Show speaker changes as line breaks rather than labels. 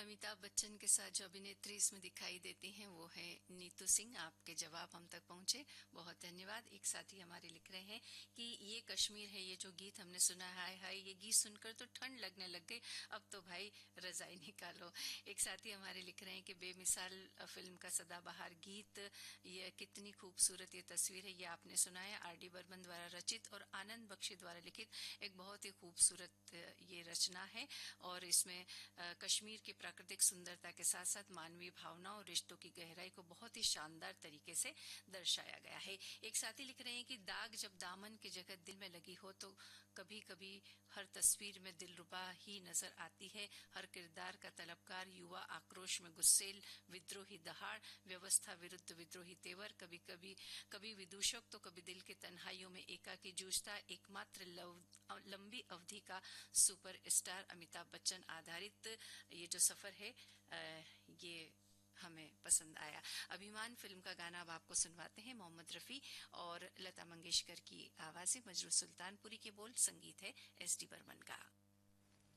अमिताभ बच्चन के साथ जो अभिनेत्री इसमें दिखाई देती हैं वो है नीतू सिंह। आपके जवाब हम तक पहुंचे, बहुत धन्यवाद। एक साथी हमारे लिख रहे हैं कि ये कश्मीर है, ये जो गीत हमने सुना है, हाय हाय ये गीत सुनकर तो ठंड लगने लग गई, अब तो भाई रजाई निकालो। एक साथी हमारे लिख रहे हैं कि बेमिसाल फिल्म का सदाबहार गीत, ये कितनी खूबसूरत ये तस्वीर है, ये आपने सुना है। आर डी बर्मन द्वारा रचित और आनंद बख्शी द्वारा लिखित एक बहुत ही खूबसूरत ये रचना है। और इसमें कश्मीर की प्राकृतिक सुंदरता के साथ साथ मानवीय भावना और रिश्तों की गहराई को बहुत ही शानदार तरीके से दर्शाया गया है। एक साथी लिख रहे हैं कि दाग जब दामन की जगह दिल में लगी हो तो कभी कभी हर तस्वीर में दिलरुबा ही नजर आती है। हर किरदार का तलबकार युवा, आक्रोश में गुस्सेल विद्रोही दहाड़, व्यवस्था विरुद्ध विद्रोही तेवर, कभी कभी कभी विदूषक तो कभी दिल के तन्हाइयों में एकाकी जूझता एकमात्र लंबी अवधि का सुपर स्टार अमिताभ बच्चन आधारित ये जो सफर है ये हमें पसंद आया। अभिमान फिल्म का गाना अब आपको सुनवाते हैं। मोहम्मद रफी और लता मंगेशकर की आवाज में, मजरू सुल्तानपुरी के बोल, संगीत है एस डी बर्मन का।